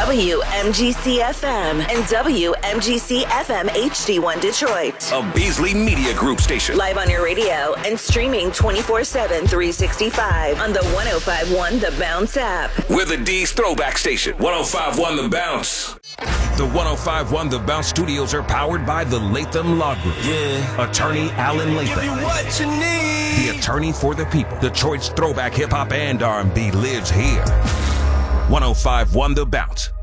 WMGC FM and WMGC FM HD1 Detroit. A Beasley Media Group station. Live on your radio and streaming 24/7, 365 on the 105.1 The Bounce app. We're the D's Throwback Station. 105.1 The Bounce. The 105.1 The Bounce studios are powered by the Latham Law Group. Yeah. Attorney Alan Latham. Give you what you need. The attorney for the people. Detroit's throwback hip-hop and R&B lives here. 105.1 The Bounce.